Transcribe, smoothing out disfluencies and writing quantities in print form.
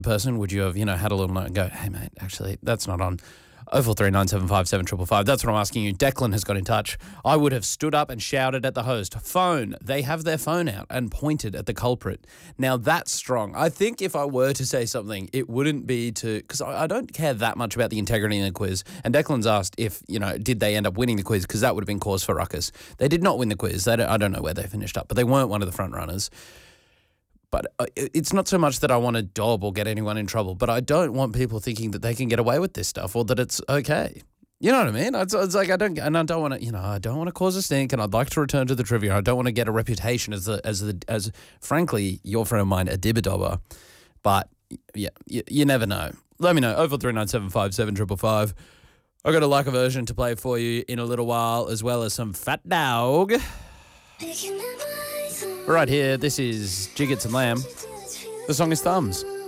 person would you have, had a little note and go, hey, mate, actually, that's not on 0439757555. That's what I'm asking you. Declan has got in touch. I would have stood up and shouted at the host, phone. They have their phone out and pointed at the culprit. Now, that's strong. I think if I were to say something, it wouldn't be because I don't care that much about the integrity in the quiz. And Declan's asked if, did they end up winning the quiz, because that would have been cause for ruckus. They did not win the quiz. I don't know where they finished up, but they weren't one of the front runners. But it's not so much that I want to dob or get anyone in trouble, but I don't want people thinking that they can get away with this stuff or that it's okay. You know what I mean? It's like I don't want to, I don't want to cause a stink, and I'd like to return to the trivia. I don't want to get a reputation as frankly, your friend of mine, a dibber-dobber. But yeah, you never know. Let me know. 0439757555. I got a like a version to play for you in a little while, as well as some Fat Dog. Right here, this is Jiggets and Lamb. The song is Thumbs.